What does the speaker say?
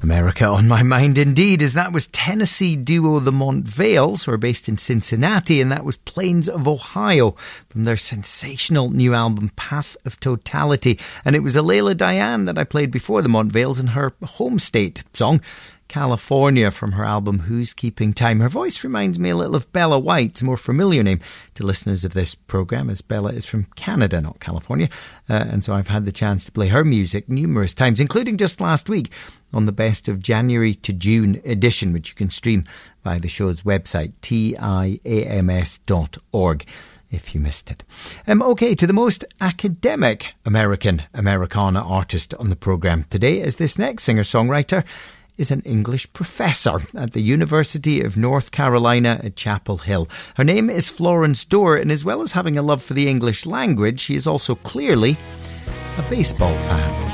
America on my mind indeed, as that was Tennessee duo the Montvales, who are based in Cincinnati, and that was Plains of Ohio from their sensational new album Path of Totality. And it was Alayla Diane that I played before the Montvales in her home state song California from her album Who's Keeping Time. Her voice reminds me a little of Bella White, a more familiar name to listeners of this programme, as Bella is from Canada, not California, and so I've had the chance to play her music numerous times, including just last week on the Best of January to June edition, which you can stream via the show's website, tiams.org, if you missed it. OK, to the most academic Americana artist on the programme today, as this next singer-songwriter is an English professor at the University of North Carolina at Chapel Hill. Her name is Florence Dorr, and as well as having a love for the English language, she is also clearly a baseball fan.